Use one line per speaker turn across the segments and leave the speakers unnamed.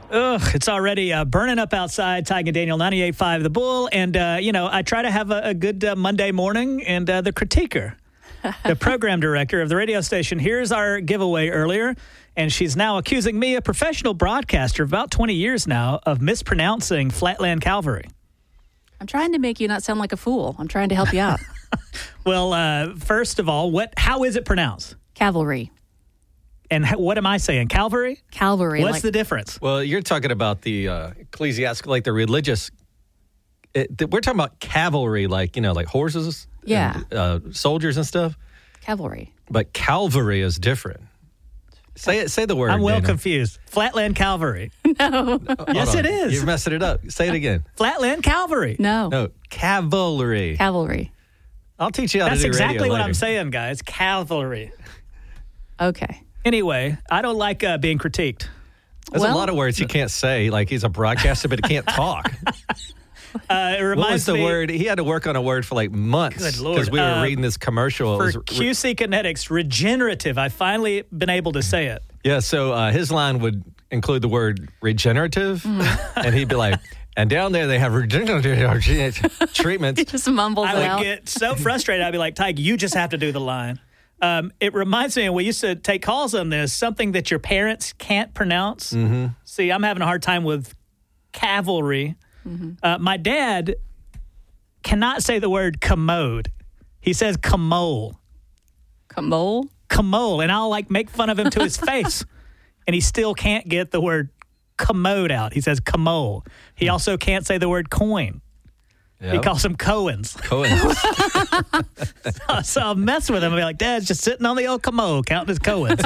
Ugh, it's already burning up outside. Tig and Daniel, 98.5 The Bull. And, I try to have a good Monday morning. And the critiquer, the program director of the radio station, here's our giveaway earlier. And she's now accusing me, a professional broadcaster of about 20 years now, of mispronouncing Flatland Cavalry.
I'm trying to make you not sound like a fool. I'm trying to help you out.
Well, first of all, how is it pronounced?
Cavalry.
And what am I saying? Calvary?
Calvary.
What's the difference?
Well, you're talking about the ecclesiastical, like the religious. We're talking about cavalry, like horses,
Yeah.
and, soldiers and stuff.
Cavalry.
But Calvary is different. Say the word.
I'm well
Daniel.
confused. Flatland Cavalry.
No.
Yes,
Hold on.
it is.
You're messing it up. Say it again.
Flatland Cavalry.
No.
No, cavalry.
Cavalry.
I'll teach you how
That's
to do radio
exactly what
later.
I'm saying, guys. Cavalry.
Okay.
Anyway, I don't like being critiqued.
There's a lot of words he can't say. Like he's a broadcaster, but he can't talk.
It reminds
What was the
me
word? He had to work on a word for like months.
Good Lord.
Because we were reading this commercial.
for
It was
QC Kinetics, regenerative. I finally been able to say it.
Yeah, so his line would include the word regenerative, and he'd be like, and down there they have regenerative treatments.
He just mumbles
I
it
would
out.
get so frustrated. I'd be like, Tig, you just have to do the line. It reminds me, and we used to take calls on this, something that your parents can't pronounce. Mm-hmm. See, I'm having a hard time with cavalry. Mm-hmm. My dad cannot say the word commode. He says commole.
Camole?
Commole. And I'll make fun of him to his face. And he still can't get the word commode out. He says commole. He also can't say the word coin. He
Yep.
calls them Cohens.
Cohen.
So I'll mess with him and be like, Dad's just sitting on the old commode counting his Cohens.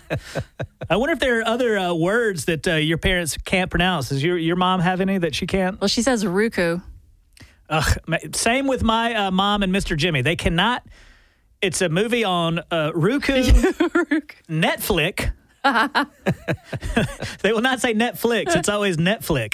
I wonder if there are other words that your parents can't pronounce. Does your mom have any that she can't?
Well, she says Ruku.
Same with my mom and Mr. Jimmy. They cannot. It's a movie on Roku, Netflix. They will not say Netflix. It's always Netflix.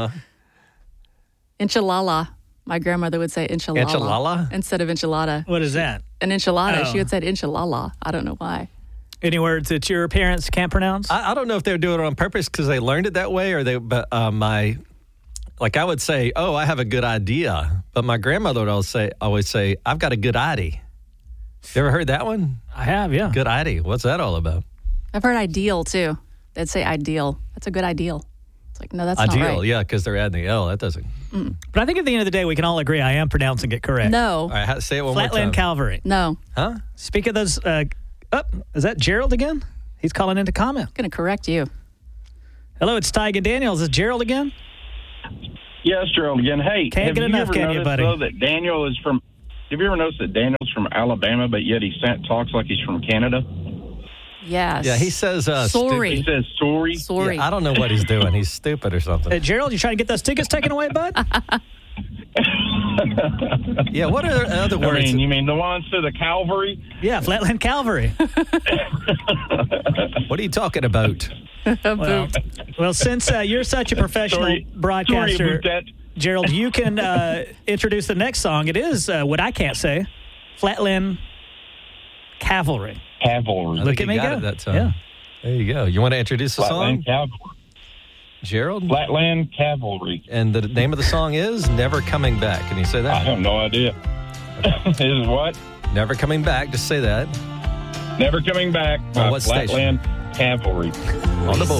Enchilada. My grandmother would say enchilada.
Enchilada?
Instead of enchilada.
What is that?
An enchilada.
Oh.
She would say enchilada. I don't know why.
Any words that your parents can't pronounce?
I don't know if they were doing it on purpose because they learned it that way, or but I would say, oh, I have a good idea. But my grandmother would always say, I've got a good idea. You ever heard that one?
I have, yeah.
Good idea. What's that all about?
I've heard ideal, too. They'd say ideal. That's a good ideal. It's like, no, that's not
Ideal,
right.
yeah, because they're adding the L. That doesn't.
But I think at the end of the day, we can all agree I am pronouncing it correct.
No.
All right, say it one
Flatland
more time.
Cavalry.
No.
Huh?
Speak of those, is that Gerald again? He's calling in to comment.
I'm going to correct you.
Hello, it's Tig and Daniel. Is this Gerald again?
Yeah, it's Gerald again. Hey,
Can't
have
get
you
enough,
ever
can you,
noticed,
buddy?
though, that Daniel is from? Have you ever noticed that Daniel's from Alabama, but yet he talks like he's from Canada?
Yes.
Yeah, he says
Sorry.
He says sorry.
Sorry.
Yeah, I don't know what he's doing. He's stupid or something.
Gerald, you trying to get those tickets taken away, bud?
Yeah, what are other words?
You mean the ones to the Calvary?
Yeah, Flatland Cavalry.
What are you talking about?
Well, since you're such a professional
Sorry
broadcaster,
about that.
Gerald, you can introduce the next song. It is what I can't say, Flatland Cavalry.
Cavalry.
I
Look
think
at me
you got
go.
it that time.
Yeah.
There you go. You want to introduce the
Flatland
song,
Cavalry.
Gerald?
Flatland Cavalry.
And the name of the song is Never Coming Back. Can you say
I
that?
have no idea. Is what?
Never Coming Back. Just say that.
Never Coming Back by
what station?
Flatland Cavalry.
On the board.